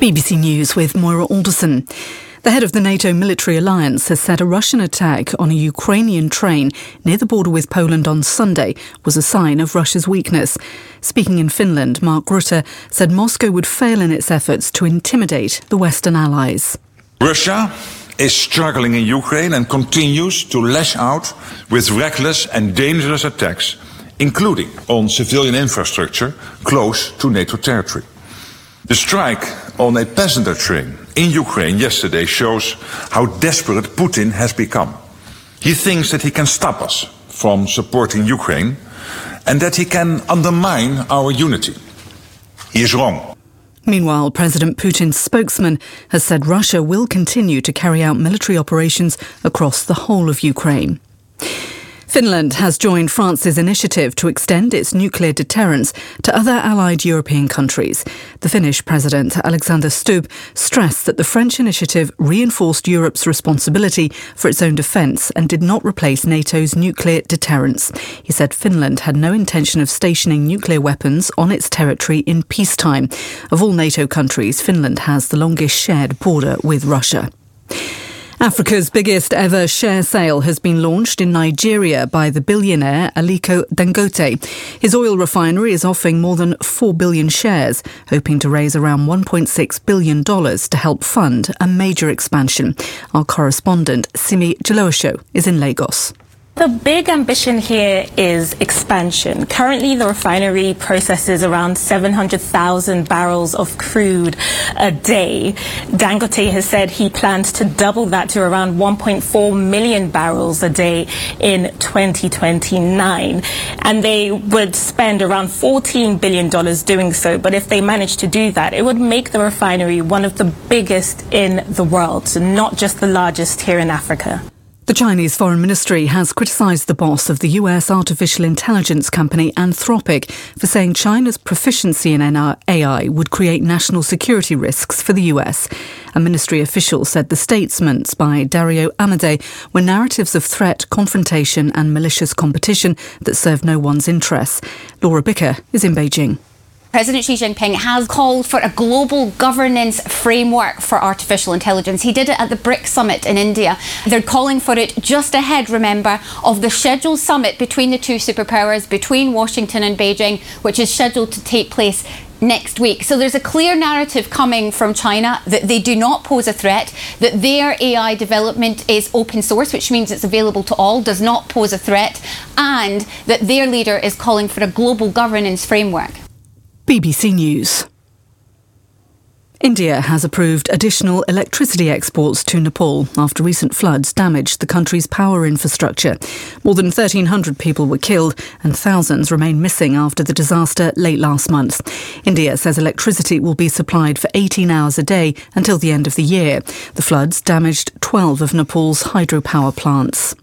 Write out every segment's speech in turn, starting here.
BBC News with Moira Alderson. The head of the NATO military alliance has said a Russian attack on a Ukrainian train near the border with Poland on Sunday was a sign of Russia's weakness. Speaking in Finland, Mark Rutte said Moscow would fail in its efforts to intimidate the Western allies. Russia is struggling in Ukraine and continues to lash out with reckless and dangerous attacks, including on civilian infrastructure close to NATO territory. The strike on a passenger train in Ukraine yesterday shows how desperate Putin has become. He thinks that he can stop us from supporting Ukraine and that he can undermine our unity. He is wrong. Meanwhile, President Putin's spokesman has said Russia will continue to carry out military operations across the whole of Ukraine. Finland has joined France's initiative to extend its nuclear deterrence to other allied European countries. The Finnish President, Alexander Stubb, stressed that the French initiative reinforced Europe's responsibility for its own defence and did not replace NATO's nuclear deterrence. He said Finland had no intention of stationing nuclear weapons on its territory in peacetime. Of all NATO countries, Finland has the longest shared border with Russia. Africa's biggest ever share sale has been launched in Nigeria by the billionaire Aliko Dangote. His oil refinery is offering more than 4 billion shares, hoping to raise around $1.6 billion to help fund a major expansion. Our correspondent, Simi Jalowasho, is in Lagos. The big ambition here is expansion. Currently, the refinery processes around 700,000 barrels of crude a day. Dangote has said he plans to double that to around 1.4 million barrels a day in 2029. And they would spend around $14 billion doing so. But if they manage to do that, it would make the refinery one of the biggest in the world, so not just the largest here in Africa. The Chinese Foreign Ministry has criticised the boss of the US artificial intelligence company Anthropic for saying China's proficiency in AI would create national security risks for the US. A ministry official said the statements by Dario Amodei were narratives of threat, confrontation and malicious competition that serve no one's interests. Laura Bicker is in Beijing. President Xi Jinping has called for a global governance framework for artificial intelligence. He did it at the BRICS summit in India. They're calling for it just ahead, remember, of the scheduled summit between the two superpowers, between Washington and Beijing, which is scheduled to take place next week. So there's a clear narrative coming from China that they do not pose a threat, that their AI development is open source, which means it's available to all, does not pose a threat, and that their leader is calling for a global governance framework. BBC News. India has approved additional electricity exports to Nepal after recent floods damaged the country's power infrastructure. More than 1,300 people were killed and thousands remain missing after the disaster late last month. India says electricity will be supplied for 18 hours a day until the end of the year. The floods damaged 12 of Nepal's hydropower plants.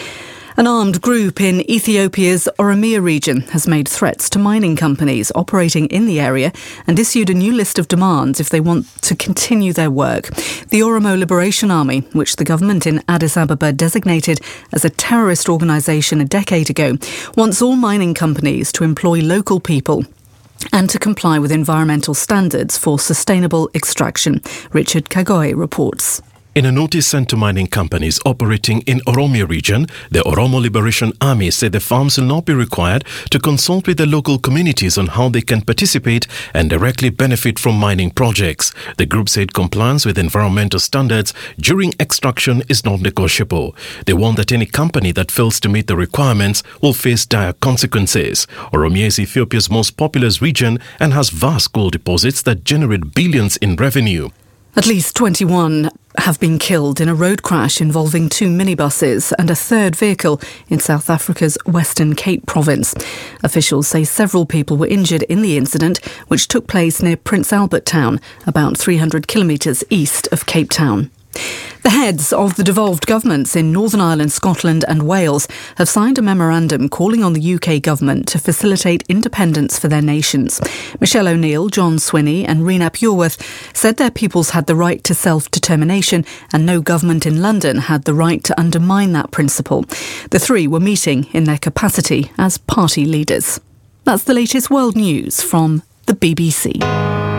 An armed group in Ethiopia's Oromia region has made threats to mining companies operating in the area and issued a new list of demands if they want to continue their work. The Oromo Liberation Army, which the government in Addis Ababa designated as a terrorist organisation a decade ago, wants all mining companies to employ local people and to comply with environmental standards for sustainable extraction. Richard Kagoy reports. In a notice sent to mining companies operating in Oromia region, the Oromo Liberation Army said the farms will not be required to consult with the local communities on how they can participate and directly benefit from mining projects. The group said compliance with environmental standards during extraction is not negotiable. They warn that any company that fails to meet the requirements will face dire consequences. Oromia is Ethiopia's most populous region and has vast gold deposits that generate billions in revenue. At least 21 have been killed in a road crash involving two minibuses and a third vehicle in South Africa's Western Cape province. Officials say several people were injured in the incident, which took place near Prince Albert Town, about 300 kilometres east of Cape Town. The heads of the devolved governments in Northern Ireland, Scotland and Wales have signed a memorandum calling on the UK government to facilitate independence for their nations. Michelle O'Neill, John Swinney and Rena Pureworth said their peoples had the right to self-determination and no government in London had the right to undermine that principle. The three were meeting in their capacity as party leaders. That's the latest world news from the BBC.